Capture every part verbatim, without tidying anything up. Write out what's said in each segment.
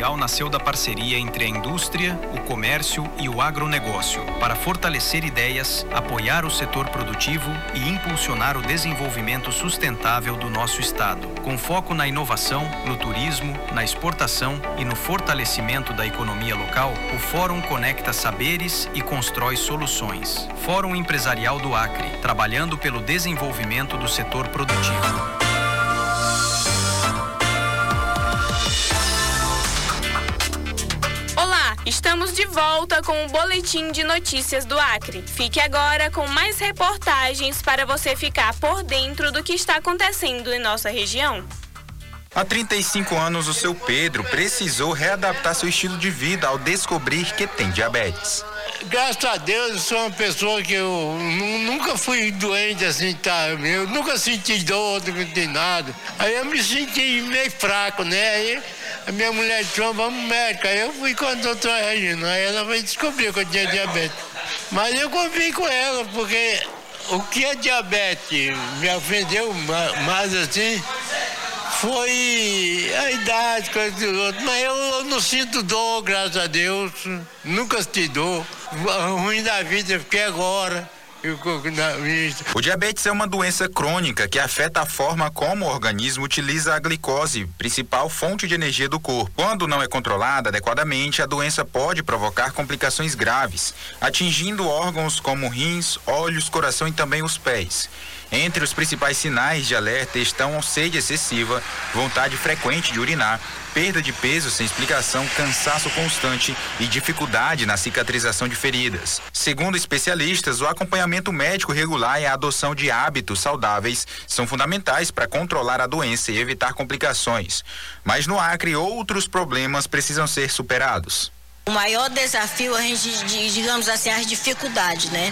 Social nasceu da parceria entre a indústria, o comércio e o agronegócio, para fortalecer ideias, apoiar o setor produtivo e impulsionar o desenvolvimento sustentável do nosso estado, com foco na inovação, no turismo, na exportação e no fortalecimento da economia local. O Fórum conecta saberes e constrói soluções. Fórum Empresarial do Acre, trabalhando pelo desenvolvimento do setor produtivo. Estamos de volta com o Boletim de Notícias do Acre. Fique agora com mais reportagens para você ficar por dentro do que está acontecendo em nossa região. Há trinta e cinco anos, o seu Pedro precisou readaptar seu estilo de vida ao descobrir que tem diabetes. Graças a Deus, eu sou uma pessoa que eu nunca fui doente assim, tá? Eu nunca senti dor, não tem nada. Aí eu me senti meio fraco, né? Aí a minha mulher disse, vamos ao médico. Aí eu fui com a doutora Regina, aí ela vai descobrir que eu tinha diabetes. Mas eu convivi com ela, porque o que é diabetes me ofendeu mais assim, foi a idade, coisa do outro. Mas eu, eu não sinto dor, graças a Deus. Nunca senti dor. O ruim da vida eu fiquei agora. O diabetes é uma doença crônica que afeta a forma como o organismo utiliza a glicose, principal fonte de energia do corpo. Quando não é controlada adequadamente, a doença pode provocar complicações graves, atingindo órgãos como rins, olhos, coração e também os pés. Entre os principais sinais de alerta estão sede excessiva, vontade frequente de urinar, perda de peso sem explicação, cansaço constante e dificuldade na cicatrização de feridas. Segundo especialistas, o acompanhamento médico regular e a adoção de hábitos saudáveis são fundamentais para controlar a doença e evitar complicações. Mas no Acre, outros problemas precisam ser superados. O maior desafio, a gente, digamos assim, as dificuldades, né?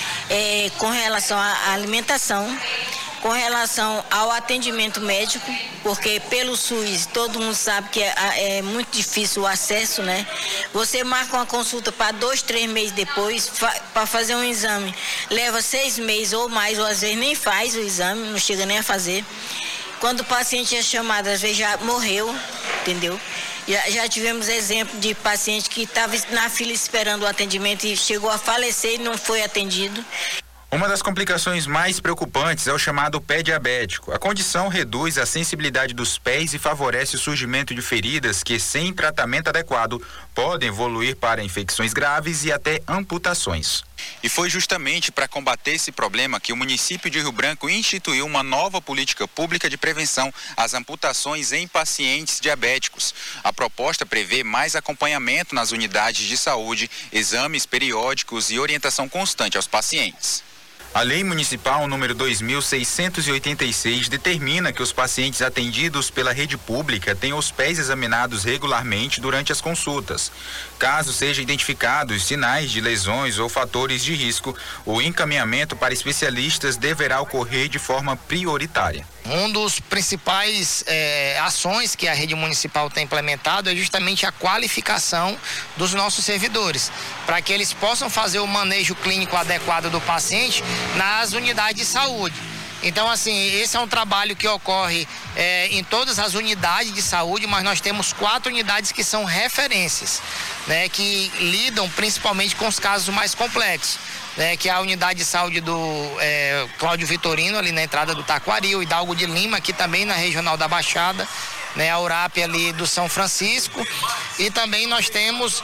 É, com relação à alimentação, com relação ao atendimento médico, porque pelo SUS todo mundo sabe que é, é muito difícil o acesso, né? Você marca uma consulta para dois, três meses depois, fa para fazer um exame, leva seis meses ou mais, ou às vezes nem faz o exame, não chega nem a fazer. Quando o paciente é chamado, às vezes já morreu, entendeu? Já, já tivemos exemplo de paciente que estava na fila esperando o atendimento e chegou a falecer e não foi atendido. Uma das complicações mais preocupantes é o chamado pé diabético. A condição reduz a sensibilidade dos pés e favorece o surgimento de feridas que, sem tratamento adequado, podem evoluir para infecções graves e até amputações. E foi justamente para combater esse problema que o município de Rio Branco instituiu uma nova política pública de prevenção às amputações em pacientes diabéticos. A proposta prevê mais acompanhamento nas unidades de saúde, exames periódicos e orientação constante aos pacientes. A Lei Municipal número dois mil seiscentos e oitenta e seis determina que os pacientes atendidos pela rede pública tenham os pés examinados regularmente durante as consultas. Caso sejam identificados sinais de lesões ou fatores de risco, o encaminhamento para especialistas deverá ocorrer de forma prioritária. Um dos principais é, ações que a rede municipal tem implementado é justamente a qualificação dos nossos servidores, para que eles possam fazer o manejo clínico adequado do paciente nas unidades de saúde. Então, assim, esse é um trabalho que ocorre é, em todas as unidades de saúde, mas nós temos quatro unidades que são referências, né, que lidam principalmente com os casos mais complexos. Né, que é a unidade de saúde do é, Cláudio Vitorino, ali na entrada do Taquari, o Hidalgo de Lima, aqui também na Regional da Baixada, né, a URAP ali do São Francisco, e também nós temos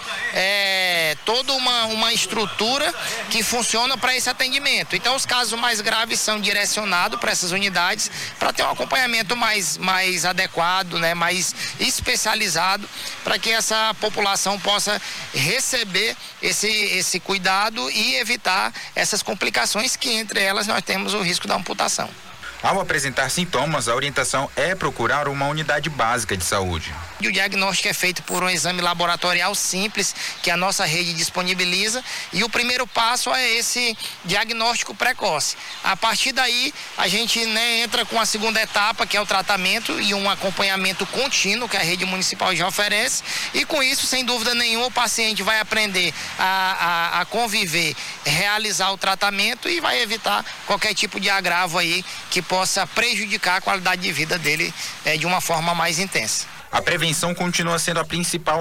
é, toda uma, uma estrutura que funciona para esse atendimento. Então, os casos mais graves são direcionados para essas unidades para ter um acompanhamento mais, mais adequado, né, mais especializado, para que essa população possa receber esse, esse cuidado e evitar essas complicações que, entre elas, nós temos o risco da amputação. Ao apresentar sintomas, a orientação é procurar uma unidade básica de saúde. O diagnóstico é feito por um exame laboratorial simples que a nossa rede disponibiliza, e o primeiro passo é esse diagnóstico precoce. A partir daí, a gente, né, entra com a segunda etapa, que é o tratamento e um acompanhamento contínuo que a rede municipal já oferece, e com isso, sem dúvida nenhuma, o paciente vai aprender a, a, a conviver, realizar o tratamento e vai evitar qualquer tipo de agravo aí que possa prejudicar a qualidade de vida dele é, de uma forma mais intensa. A prevenção continua sendo a principal